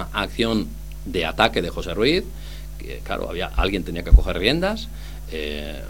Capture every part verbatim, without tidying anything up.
acción de ataque de José Ruiz, que claro, había alguien tenía que coger riendas, eh,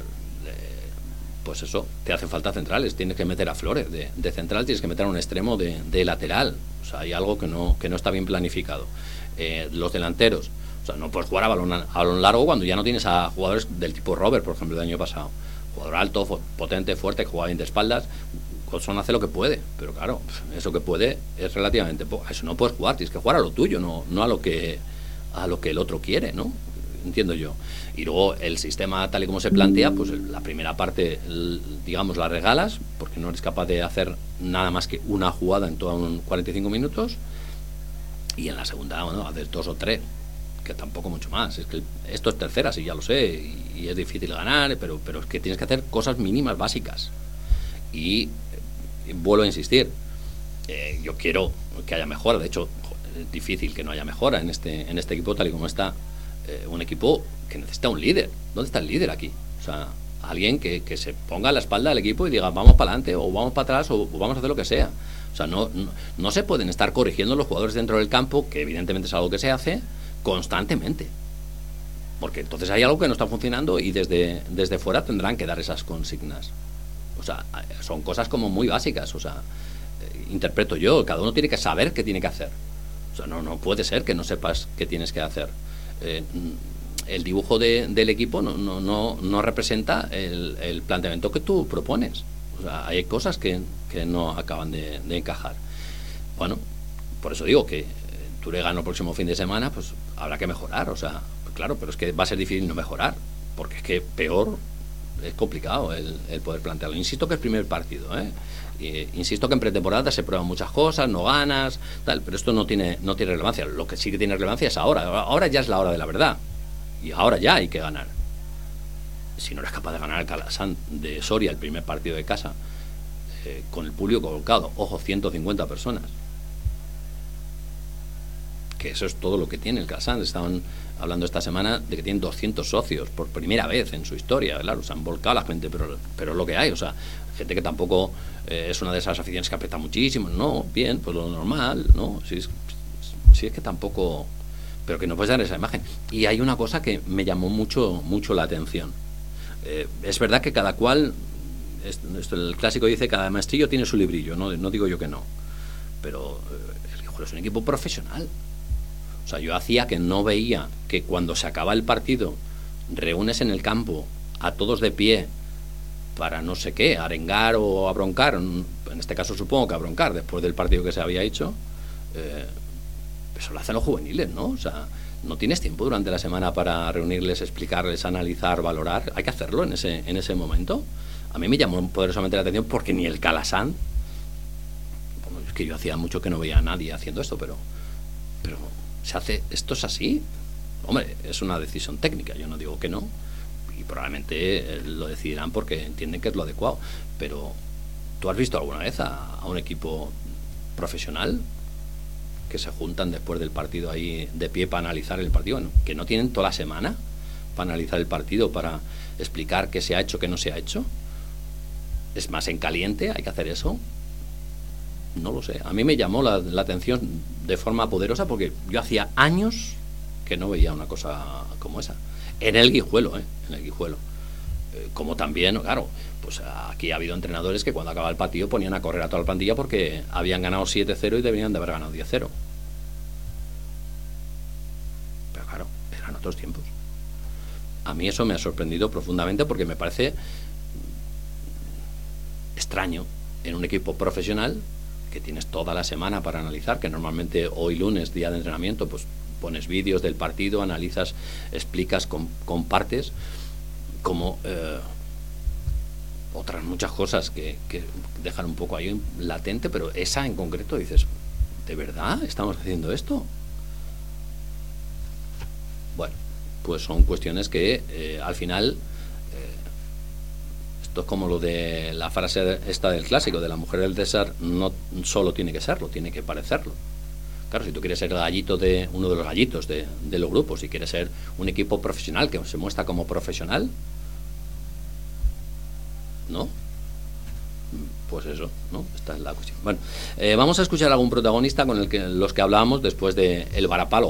pues eso, te hacen falta centrales, tienes que meter a Flores de, de central, tienes que meter a un extremo de, de lateral, o sea, hay algo que no, que no está bien planificado. Eh, los delanteros, o sea, no puedes jugar a balón, a balón largo cuando ya no tienes a jugadores del tipo Robert, por ejemplo, del año pasado, jugador alto, potente, fuerte, que juega bien de espaldas. Colson hace lo que puede, pero claro, eso que puede es relativamente poco, eso no puedes jugar, tienes que jugar a lo tuyo, no, no a lo que a lo que el otro quiere, ¿no? Entiendo yo. Y luego el sistema tal y como se plantea, pues la primera parte, digamos, la regalas, porque no eres capaz de hacer nada más que una jugada en todos cuarenta y cinco minutos, y en la segunda, bueno, haces dos o tres, que tampoco mucho más. Es que esto es tercera, sí, ya lo sé, y, y es difícil ganar, pero, pero es que tienes que hacer cosas mínimas, básicas. Y, y vuelvo a insistir, eh, yo quiero que haya mejora, de hecho, es difícil que no haya mejora en este, en este equipo tal y como está. Eh, un equipo que necesita un líder. ¿Dónde está el líder aquí? O sea, alguien que, que se ponga a la espalda del equipo y diga vamos para adelante o vamos para atrás o, o vamos a hacer lo que sea. O sea, no, no, no se pueden estar corrigiendo los jugadores dentro del campo, que evidentemente es algo que se hace constantemente, porque entonces hay algo que no está funcionando y desde, desde fuera tendrán que dar esas consignas. O sea, son cosas como muy básicas. O sea, eh, interpreto yo, cada uno tiene que saber qué tiene que hacer. O sea, no, no puede ser que no sepas qué tienes que hacer. Eh, el dibujo de, del equipo no, no, no, no representa el, el planteamiento que tú propones. O sea, hay cosas que, que no acaban de, de encajar. Bueno, por eso digo que Touré gana el próximo fin de semana, pues habrá que mejorar. O sea, pues claro, pero es que va a ser difícil no mejorar, porque es que peor es complicado el, el poder plantearlo. Insisto que es primer partido, ¿eh? Y, insisto que en pretemporada se prueban muchas cosas, no ganas, tal, pero esto no tiene, no tiene relevancia. Lo que sí que tiene relevancia es ahora. Ahora ya es la hora de la verdad. Y ahora ya hay que ganar. Si no eres capaz de ganar al Calasan de Soria el primer partido de casa, eh, con el público colocado, ojo, ciento cincuenta personas. Que eso es todo lo que tiene el Calasan. Estaban hablando esta semana de que tienen doscientos socios por primera vez en su historia. Claro, se han volcado la gente, pero, pero es lo que hay. O sea, gente que tampoco eh, es una de esas aficiones que aprieta muchísimo. No, bien, pues lo normal, ¿no? Si es, si es que tampoco... Pero que no puedes dar esa imagen. Y hay una cosa que me llamó mucho, mucho la atención. Eh, es verdad que cada cual... Esto, el clásico dice, cada maestrillo tiene su librillo, no, no digo yo que no. Pero eh, el Guijuelo es un equipo profesional. O sea, yo hacía que no veía que cuando se acaba el partido reúnes en el campo a todos de pie para no sé qué, arengar o abroncar, en este caso supongo que abroncar después del partido que se había hecho, eh, eso lo hacen los juveniles, ¿no? O sea, no tienes tiempo durante la semana para reunirles, explicarles, analizar, valorar, hay que hacerlo en ese, en ese momento. A mí me llamó poderosamente la atención porque ni el Calasan, bueno, es que yo hacía mucho que no veía a nadie haciendo esto, pero pero se hace, esto es así. Hombre, es una decisión técnica, yo no digo que no, y probablemente lo decidirán porque entienden que es lo adecuado, pero ¿tú has visto alguna vez a, a un equipo profesional que se juntan después del partido ahí de pie para analizar el partido? Bueno, que no tienen toda la semana para analizar el partido, para explicar qué se ha hecho, qué no se ha hecho. Es más, en caliente hay que hacer eso. No lo sé, a mí me llamó la, la atención de forma poderosa porque yo hacía años que no veía una cosa como esa en el Guijuelo, ¿eh? En el Guijuelo, eh, como también, claro, pues aquí ha habido entrenadores que cuando acaba el partido ponían a correr a toda la plantilla porque habían ganado siete cero y deberían de haber ganado diez cero, pero claro, eran otros tiempos. A mí eso me ha sorprendido profundamente porque me parece extraño en un equipo profesional que tienes toda la semana para analizar, que normalmente hoy lunes, día de entrenamiento, pues pones vídeos del partido, analizas, explicas, com, compartes, como eh, otras muchas cosas que, que dejan un poco ahí latente, pero esa en concreto dices, ¿de verdad estamos haciendo esto? Bueno, pues son cuestiones que eh, al final... Esto es como lo de la frase esta del clásico, de la mujer del César, no solo tiene que serlo, tiene que parecerlo. Claro, si tú quieres ser el gallito de uno de los gallitos de, de los grupos, si quieres ser un equipo profesional que se muestra como profesional, ¿no? Pues eso, ¿no? Esta es la cuestión. Bueno, eh, vamos a escuchar a algún protagonista con el que los que hablábamos después de el varapalo